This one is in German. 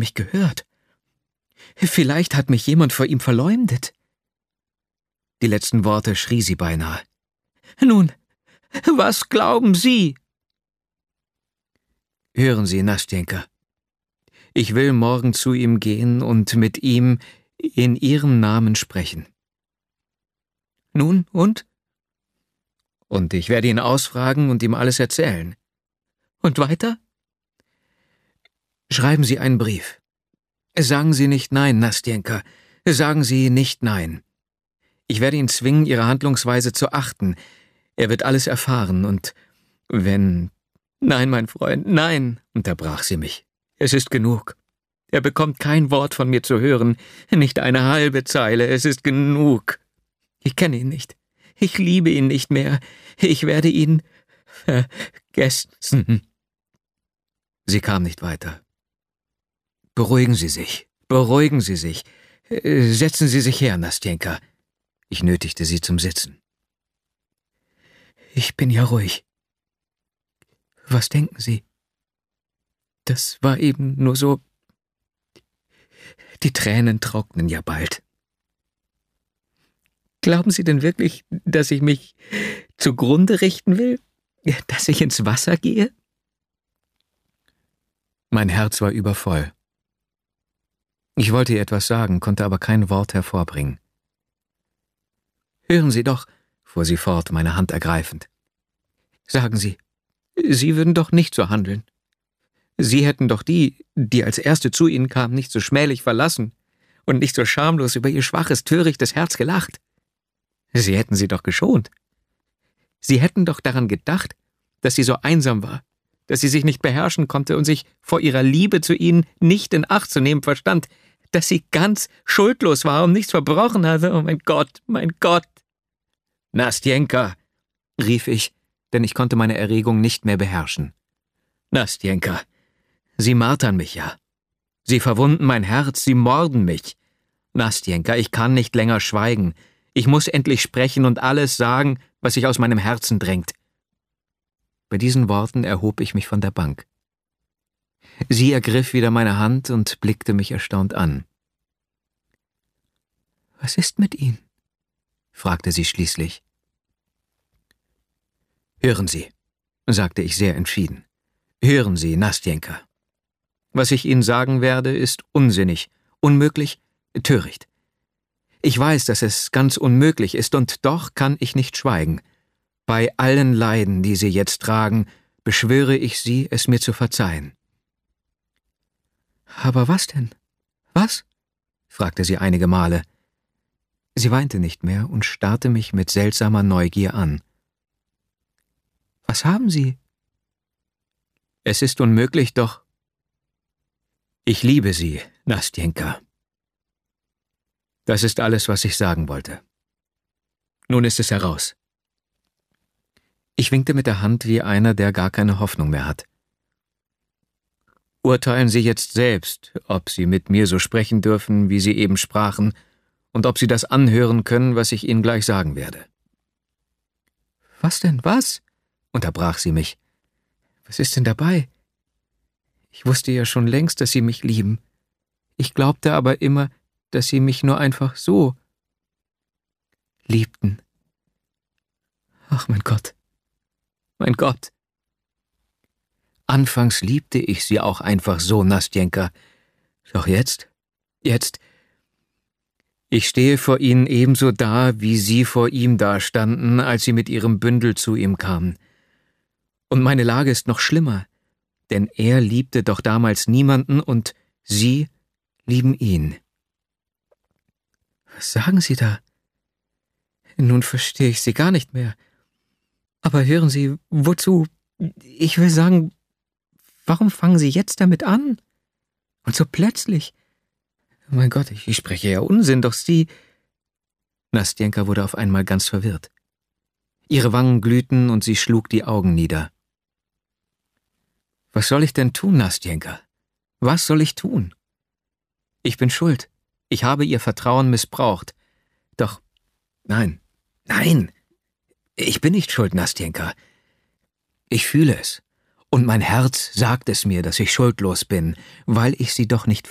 mich gehört. Vielleicht hat mich jemand vor ihm verleumdet. Die letzten Worte schrie sie beinahe. »Nun, was glauben Sie?« »Hören Sie, Nastjenka, ich will morgen zu ihm gehen und mit ihm in Ihrem Namen sprechen.« »Nun, und?« »Und ich werde ihn ausfragen und ihm alles erzählen.« »Und weiter?« »Schreiben Sie einen Brief. Sagen Sie nicht nein, Nastjenka. Sagen Sie nicht nein. Ich werde ihn zwingen, Ihre Handlungsweise zu achten. Er wird alles erfahren und wenn... »Nein, mein Freund, nein«, unterbrach sie mich. »Es ist genug. Er bekommt kein Wort von mir zu hören, nicht eine halbe Zeile, es ist genug. Ich kenne ihn nicht. Ich liebe ihn nicht mehr. Ich werde ihn vergessen.« Sie kam nicht weiter. »Beruhigen Sie sich, beruhigen Sie sich. Setzen Sie sich her, Nastjenka.« Ich nötigte sie zum Sitzen. »Ich bin ja ruhig. Was denken Sie? Das war eben nur so. Die Tränen trocknen ja bald. Glauben Sie denn wirklich, dass ich mich zugrunde richten will? Dass ich ins Wasser gehe?« Mein Herz war übervoll. Ich wollte ihr etwas sagen, konnte aber kein Wort hervorbringen. »Hören Sie doch«, fuhr sie fort, meine Hand ergreifend. »Sagen Sie, Sie würden doch nicht so handeln. Sie hätten doch die als Erste zu Ihnen kam, nicht so schmählich verlassen und nicht so schamlos über Ihr schwaches, törichtes Herz gelacht. Sie hätten sie doch geschont. Sie hätten doch daran gedacht, dass sie so einsam war, dass sie sich nicht beherrschen konnte und sich vor ihrer Liebe zu Ihnen nicht in Acht zu nehmen verstand, dass sie ganz schuldlos war und nichts verbrochen hatte. Oh mein Gott, mein Gott!« »Nastjenka«, rief ich, denn ich konnte meine Erregung nicht mehr beherrschen. »Nastjenka, Sie martern mich ja. Sie verwunden mein Herz, Sie morden mich. Nastjenka, ich kann nicht länger schweigen. Ich muss endlich sprechen und alles sagen, was sich aus meinem Herzen drängt.« Bei diesen Worten erhob ich mich von der Bank. Sie ergriff wieder meine Hand und blickte mich erstaunt an. »Was ist mit Ihnen?« fragte sie schließlich. »Hören Sie«, sagte ich sehr entschieden. »Hören Sie, Nastjenka. Was ich Ihnen sagen werde, ist unsinnig, unmöglich, töricht. Ich weiß, dass es ganz unmöglich ist, und doch kann ich nicht schweigen. Bei allen Leiden, die Sie jetzt tragen, beschwöre ich Sie, es mir zu verzeihen.« »Aber was denn? Was?« fragte sie einige Male. Sie weinte nicht mehr und starrte mich mit seltsamer Neugier an. »Was haben Sie?« »Es ist unmöglich, doch ich liebe Sie, Nastjenka.« Das ist alles, was ich sagen wollte. Nun ist es heraus. Ich winkte mit der Hand wie einer, der gar keine Hoffnung mehr hat. »Urteilen Sie jetzt selbst, ob Sie mit mir so sprechen dürfen, wie Sie eben sprachen, und ob Sie das anhören können, was ich Ihnen gleich sagen werde.« »Was denn, was?« unterbrach sie mich. »Was ist denn dabei? Ich wusste ja schon längst, dass Sie mich lieben. Ich glaubte aber immer, dass Sie mich nur einfach so liebten. Ach, mein Gott, mein Gott. Anfangs liebte ich Sie auch einfach so, Nastjenka. Doch jetzt, ich stehe vor Ihnen ebenso da, wie Sie vor ihm dastanden, als Sie mit Ihrem Bündel zu ihm kamen. Und meine Lage ist noch schlimmer, denn er liebte doch damals niemanden und Sie lieben ihn.« »Was sagen Sie da? Nun verstehe ich Sie gar nicht mehr. Aber hören Sie, wozu? Ich will sagen, warum fangen Sie jetzt damit an? Und so plötzlich? Mein Gott, ich spreche ja Unsinn, doch Sie...« Nastjenka wurde auf einmal ganz verwirrt. Ihre Wangen glühten und sie schlug die Augen nieder. »Was soll ich denn tun, Nastjenka? Was soll ich tun? Ich bin schuld. Ich habe Ihr Vertrauen missbraucht. Doch, nein, ich bin nicht schuld, Nastjenka. Ich fühle es. Und mein Herz sagt es mir, dass ich schuldlos bin, weil ich Sie doch nicht